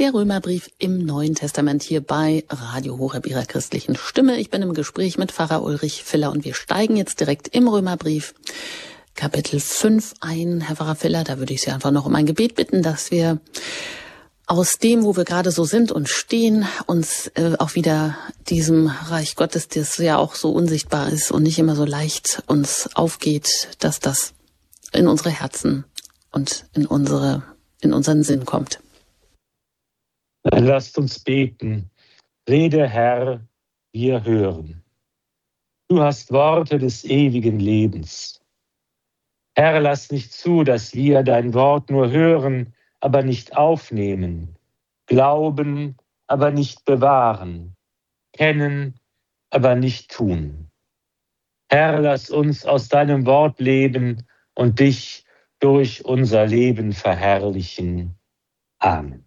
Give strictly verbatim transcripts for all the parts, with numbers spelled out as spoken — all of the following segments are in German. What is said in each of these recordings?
Der Römerbrief im Neuen Testament hier bei Radio Horeb, Ihrer christlichen Stimme. Ich bin im Gespräch mit Pfarrer Ulrich Filler und wir steigen jetzt direkt im Römerbrief Kapitel fünf ein. Herr Pfarrer Filler, da würde ich Sie einfach noch um ein Gebet bitten, dass wir aus dem, wo wir gerade so sind und stehen, uns äh, auch wieder diesem Reich Gottes, das ja auch so unsichtbar ist und nicht immer so leicht uns aufgeht, dass das in unsere Herzen und in unsere, in unseren Sinn kommt. Dann lasst uns beten. Rede, Herr, wir hören. Du hast Worte des ewigen Lebens. Herr, lass nicht zu, dass wir dein Wort nur hören, aber nicht aufnehmen, glauben, aber nicht bewahren, kennen, aber nicht tun. Herr, lass uns aus deinem Wort leben und dich durch unser Leben verherrlichen. Amen.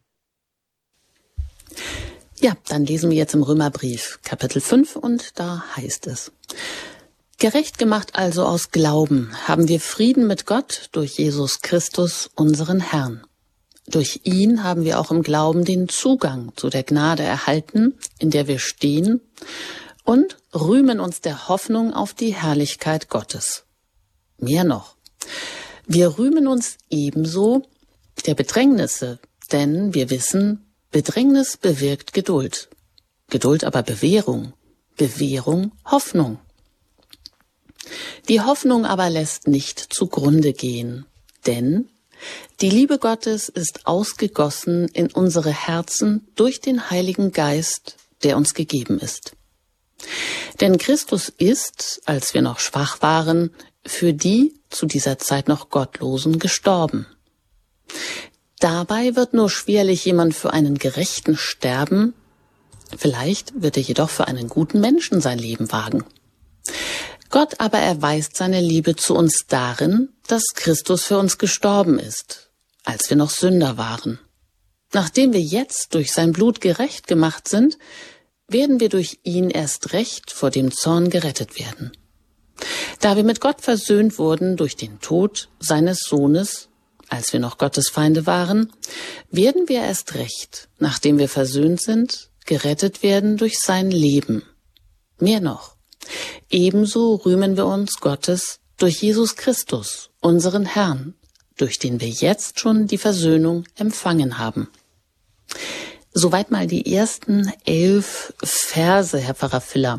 Ja, dann lesen wir jetzt im Römerbrief Kapitel fünf und da heißt es: Gerecht gemacht also aus Glauben haben wir Frieden mit Gott durch Jesus Christus, unseren Herrn. Durch ihn haben wir auch im Glauben den Zugang zu der Gnade erhalten, in der wir stehen, und rühmen uns der Hoffnung auf die Herrlichkeit Gottes. Mehr noch, wir rühmen uns ebenso der Bedrängnisse, denn wir wissen, Bedrängnis bewirkt Geduld, Geduld aber Bewährung, Bewährung Hoffnung. Die Hoffnung aber lässt nicht zugrunde gehen, denn die Liebe Gottes ist ausgegossen in unsere Herzen durch den Heiligen Geist, der uns gegeben ist. Denn Christus ist, als wir noch schwach waren, für die zu dieser Zeit noch Gottlosen gestorben. Dabei wird nur schwerlich jemand für einen Gerechten sterben, vielleicht wird er jedoch für einen guten Menschen sein Leben wagen. Gott aber erweist seine Liebe zu uns darin, dass Christus für uns gestorben ist, als wir noch Sünder waren. Nachdem wir jetzt durch sein Blut gerecht gemacht sind, werden wir durch ihn erst recht vor dem Zorn gerettet werden. Da wir mit Gott versöhnt wurden durch den Tod seines Sohnes, als wir noch Gottes Feinde waren, werden wir erst recht, nachdem wir versöhnt sind, gerettet werden durch sein Leben. Mehr noch, ebenso rühmen wir uns Gottes durch Jesus Christus, unseren Herrn, durch den wir jetzt schon die Versöhnung empfangen haben. Soweit mal die ersten elf Verse, Herr Pfarrer Filler.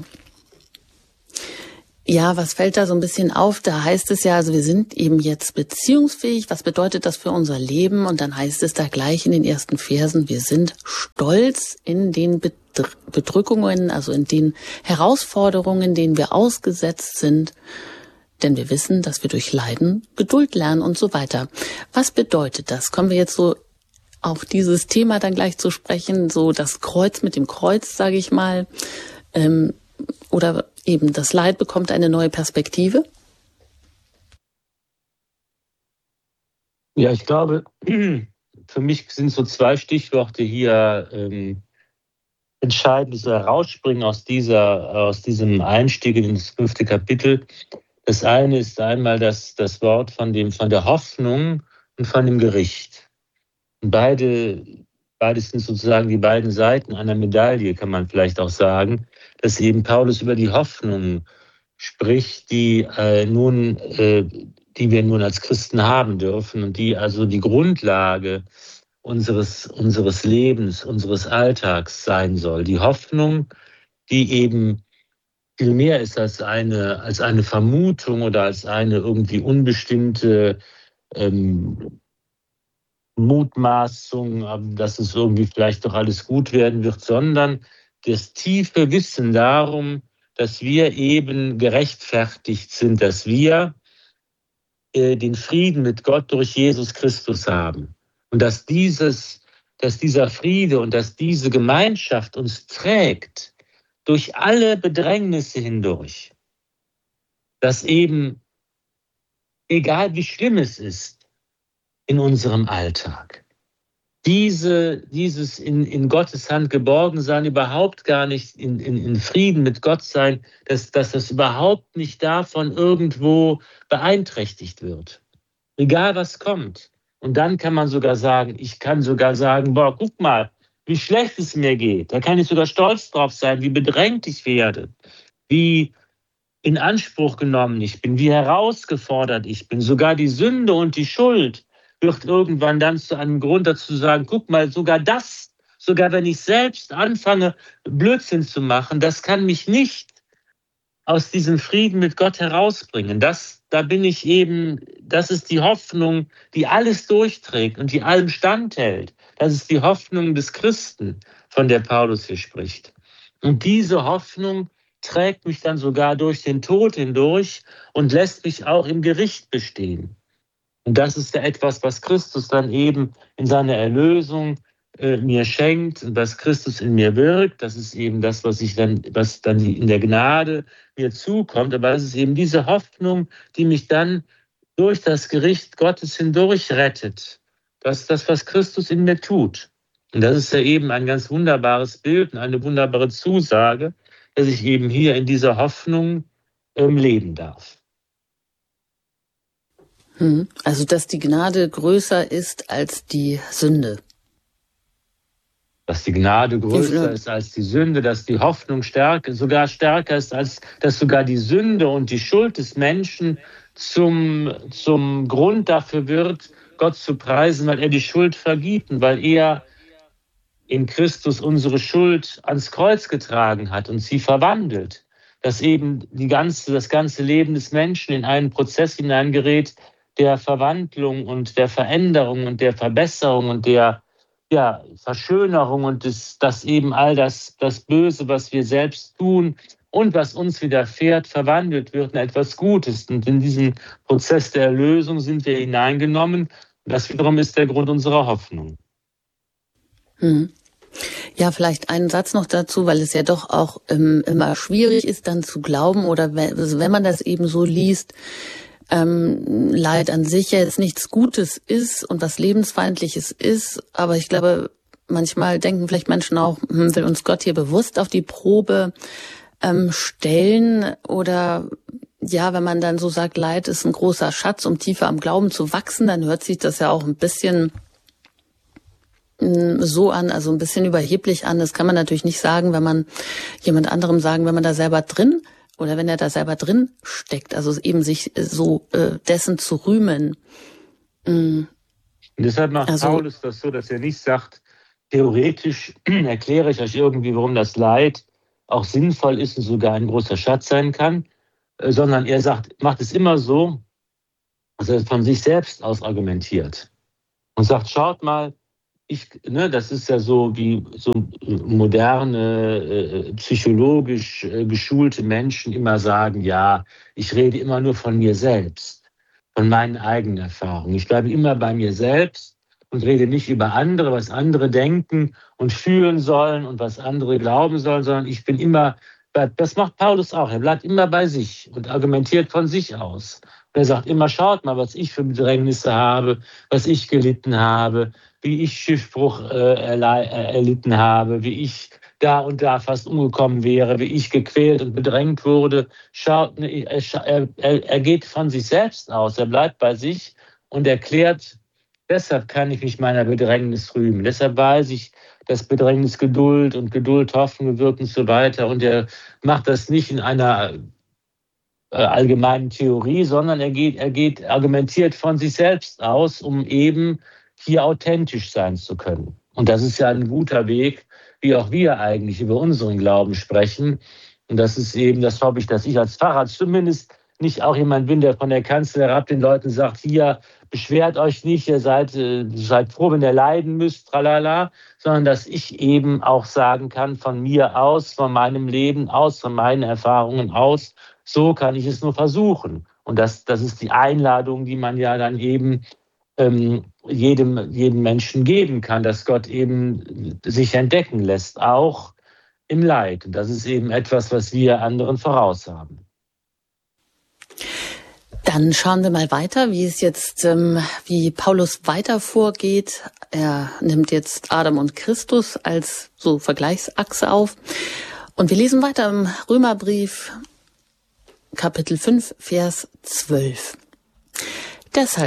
Ja, was fällt da so ein bisschen auf? Da heißt es ja, also wir sind eben jetzt beziehungsfähig. Was bedeutet das für unser Leben? Und dann heißt es da gleich in den ersten Versen, wir sind stolz in den Bedrückungen, also in den Herausforderungen, denen wir ausgesetzt sind. Denn wir wissen, dass wir durch Leiden Geduld lernen und so weiter. Was bedeutet das? Kommen wir jetzt so auf dieses Thema dann gleich zu sprechen, so das Kreuz mit dem Kreuz, sage ich mal, ähm, oder eben das Leid bekommt eine neue Perspektive? Ja, ich glaube, für mich sind so zwei Stichworte hier ähm, entscheidend, so herausspringen aus dieser, aus diesem Einstieg in das fünfte Kapitel. Das eine ist einmal das, das Wort von dem, von der Hoffnung und von dem Gericht. Und beide, beides sind sozusagen die beiden Seiten einer Medaille, kann man vielleicht auch sagen, dass eben Paulus über die Hoffnung spricht, die äh, nun, äh, die wir nun als Christen haben dürfen und die also die Grundlage unseres, unseres Lebens, unseres Alltags sein soll. Die Hoffnung, die eben viel mehr ist als eine, als eine Vermutung oder als eine irgendwie unbestimmte ähm, Mutmaßung, dass es irgendwie vielleicht doch alles gut werden wird, sondern das tiefe Wissen darum, dass wir eben gerechtfertigt sind, dass wir äh, den Frieden mit Gott durch Jesus Christus haben und dass dieses, dass dieser Friede und dass diese Gemeinschaft uns trägt durch alle Bedrängnisse hindurch, dass eben, egal wie schlimm es ist in unserem Alltag, diese, dieses in, in Gottes Hand geborgen sein, überhaupt gar nicht in, in, in Frieden mit Gott sein, dass, dass das überhaupt nicht davon irgendwo beeinträchtigt wird. Egal was kommt. Und dann kann man sogar sagen, ich kann sogar sagen, boah, guck mal, wie schlecht es mir geht. Da kann ich sogar stolz drauf sein, wie bedrängt ich werde, wie in Anspruch genommen ich bin, wie herausgefordert ich bin. Sogar die Sünde und die Schuld wird irgendwann dann zu einem Grund dazu sagen, guck mal, sogar das, sogar wenn ich selbst anfange, Blödsinn zu machen, das kann mich nicht aus diesem Frieden mit Gott herausbringen. Das, da bin ich eben, das ist die Hoffnung, die alles durchträgt und die allem standhält. Das ist die Hoffnung des Christen, von der Paulus hier spricht. Und diese Hoffnung trägt mich dann sogar durch den Tod hindurch und lässt mich auch im Gericht bestehen. Und das ist ja etwas, was Christus dann eben in seiner Erlösung äh, mir schenkt und was Christus in mir wirkt. Das ist eben das, was ich dann, was dann in der Gnade mir zukommt. Aber es ist eben diese Hoffnung, die mich dann durch das Gericht Gottes hindurch rettet. Das ist das, was Christus in mir tut. Und das ist ja eben ein ganz wunderbares Bild und eine wunderbare Zusage, dass ich eben hier in dieser Hoffnung ähm, leben darf. Also, dass die Gnade größer ist als die Sünde. Dass die Gnade größer ist als die Sünde, dass die Hoffnung stärker, sogar stärker ist, als dass sogar die Sünde und die Schuld des Menschen zum, zum Grund dafür wird, Gott zu preisen, weil er die Schuld vergibt und weil er in Christus unsere Schuld ans Kreuz getragen hat und sie verwandelt. Dass eben die ganze, das ganze Leben des Menschen in einen Prozess hineingerät der Verwandlung und der Veränderung und der Verbesserung und der ja, Verschönerung und des, dass eben all das, das Böse, was wir selbst tun und was uns widerfährt, verwandelt wird in etwas Gutes. Und in diesen Prozess der Erlösung sind wir hineingenommen. Und das wiederum ist der Grund unserer Hoffnung. Hm. Ja, vielleicht einen Satz noch dazu, weil es ja doch auch ähm, immer schwierig ist, dann zu glauben oder wenn, also wenn man das eben so liest, ähm, Leid an sich ja jetzt nichts Gutes ist und was Lebensfeindliches ist. Aber ich glaube, manchmal denken vielleicht Menschen auch, hm, will uns Gott hier bewusst auf die Probe ähm, stellen oder ja, wenn man dann so sagt, Leid ist ein großer Schatz, um tiefer am Glauben zu wachsen, dann hört sich das ja auch ein bisschen so an, also ein bisschen überheblich an. Das kann man natürlich nicht sagen, wenn man jemand anderem sagen, wenn man da selber drin oder wenn er da selber drin steckt. Also eben sich so äh, dessen zu rühmen. Mhm. Und deshalb macht also, Paulus das so, dass er nicht sagt, theoretisch erkläre ich euch irgendwie, warum das Leid auch sinnvoll ist und sogar ein großer Schatz sein kann, äh, sondern er sagt, macht es immer so, dass er von sich selbst aus argumentiert und sagt, schaut mal, Ich, ne, das ist ja so wie so moderne, äh, psychologisch äh, geschulte Menschen immer sagen, ja, ich rede immer nur von mir selbst, von meinen eigenen Erfahrungen. Ich bleibe immer bei mir selbst und rede nicht über andere, was andere denken und fühlen sollen und was andere glauben sollen, sondern ich bin immer, das macht Paulus auch, er bleibt immer bei sich und argumentiert von sich aus. Und er sagt immer, schaut mal, was ich für Bedrängnisse habe, was ich gelitten habe, wie ich Schiffbruch äh, erlitten habe, wie ich da und da fast umgekommen wäre, wie ich gequält und bedrängt wurde. Schaut, er, er, er geht von sich selbst aus, er bleibt bei sich und erklärt, deshalb kann ich mich meiner Bedrängnis rühmen. Deshalb weiß ich, dass Bedrängnis Geduld und Geduld Hoffnung bewirkt und so weiter. Und er macht das nicht in einer äh, allgemeinen Theorie, sondern er geht, er geht, argumentiert von sich selbst aus, um eben hier authentisch sein zu können. Und das ist ja ein guter Weg, wie auch wir eigentlich über unseren Glauben sprechen. Und das ist eben, das hoffe ich, dass ich als Pfarrer zumindest nicht auch jemand bin, der von der Kanzel herab den Leuten sagt, hier, beschwert euch nicht, ihr seid, seid froh, wenn ihr leiden müsst, tralala, sondern dass ich eben auch sagen kann, von mir aus, von meinem Leben aus, von meinen Erfahrungen aus, so kann ich es nur versuchen. Und das, das ist die Einladung, die man ja dann eben ähm, jedem, jedem Menschen geben kann, dass Gott eben sich entdecken lässt, auch im Leid. Und das ist eben etwas, was wir anderen voraus haben. Dann schauen wir mal weiter, wie es jetzt, ähm, wie Paulus weiter vorgeht. Er nimmt jetzt Adam und Christus als so Vergleichsachse auf. Und wir lesen weiter im Römerbrief, Kapitel fünf, Vers zwölf. Deshalb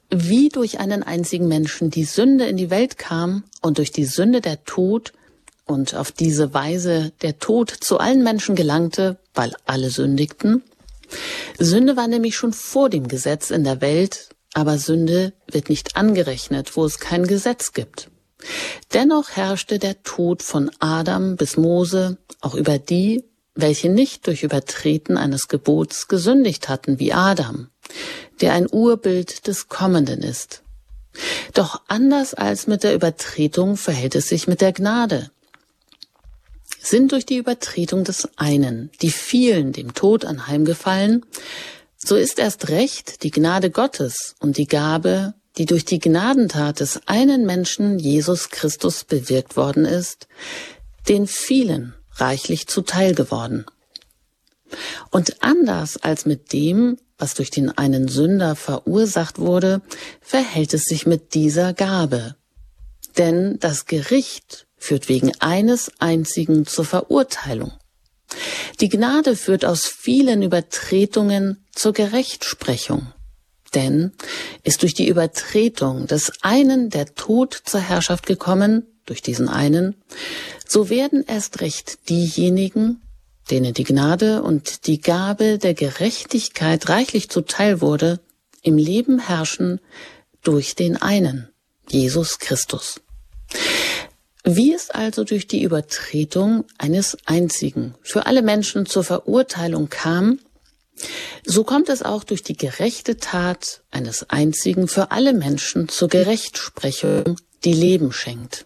wie durch einen einzigen Menschen die Sünde in die Welt kam und durch die Sünde der Tod und auf diese Weise der Tod zu allen Menschen gelangte, weil alle sündigten. Sünde war nämlich schon vor dem Gesetz in der Welt, aber Sünde wird nicht angerechnet, wo es kein Gesetz gibt. Dennoch herrschte der Tod von Adam bis Mose auch über die, welche nicht durch Übertreten eines Gebots gesündigt hatten, wie Adam, der ein Urbild des Kommenden ist. Doch anders als mit der Übertretung verhält es sich mit der Gnade. Sind durch die Übertretung des einen die vielen dem Tod anheimgefallen, so ist erst recht die Gnade Gottes und die Gabe, die durch die Gnadentat des einen Menschen Jesus Christus bewirkt worden ist, den vielen reichlich zuteil geworden. Und anders als mit dem, was durch den einen Sünder verursacht wurde, verhält es sich mit dieser Gabe. Denn das Gericht führt wegen eines einzigen zur Verurteilung. Die Gnade führt aus vielen Übertretungen zur Gerechtsprechung. Denn ist durch die Übertretung des einen der Tod zur Herrschaft gekommen, durch diesen einen, so werden erst recht diejenigen, denen die Gnade und die Gabe der Gerechtigkeit reichlich zuteil wurde, im Leben herrschen durch den einen, Jesus Christus. Wie es also durch die Übertretung eines einzigen für alle Menschen zur Verurteilung kam, so kommt es auch durch die gerechte Tat eines einzigen für alle Menschen zur Gerechtsprechung, die Leben schenkt.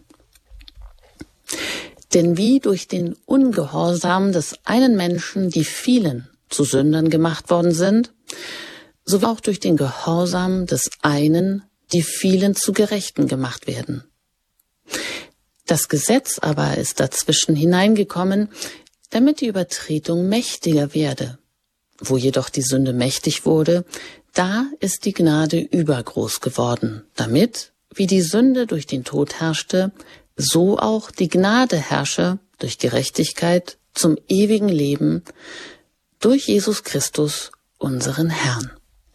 Denn wie durch den Ungehorsam des einen Menschen die vielen zu Sündern gemacht worden sind, so auch durch den Gehorsam des einen die vielen zu Gerechten gemacht werden. Das Gesetz aber ist dazwischen hineingekommen, damit die Übertretung mächtiger werde. Wo jedoch die Sünde mächtig wurde, da ist die Gnade übergroß geworden, damit, wie die Sünde durch den Tod herrschte, so auch die Gnade herrsche durch Gerechtigkeit zum ewigen Leben durch Jesus Christus, unseren Herrn.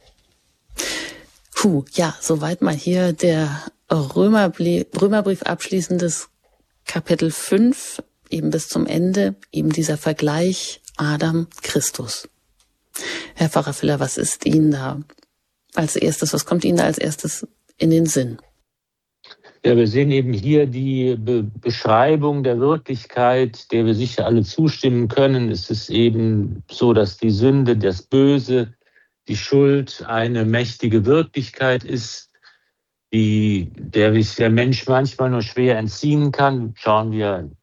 Puh, ja, soweit mal hier der Römerbrief, Römerbrief abschließendes Kapitel fünf, eben bis zum Ende, eben dieser Vergleich Adam, Christus. Herr Pfarrer Filler, was ist Ihnen da als erstes, was kommt Ihnen da als erstes in den Sinn? Ja, wir sehen eben hier die Be- Beschreibung der Wirklichkeit, der wir sicher alle zustimmen können. Es ist eben so, dass die Sünde, das Böse, die Schuld eine mächtige Wirklichkeit ist, die, der sich der Mensch manchmal nur schwer entziehen kann. Schauen wir